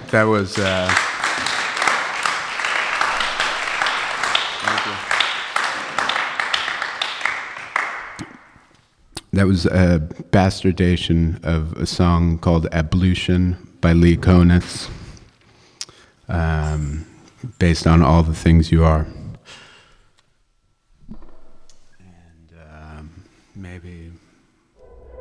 That was that was a bastardization of a song called "Ablution" by Lee Konitz, based on "All the Things You Are."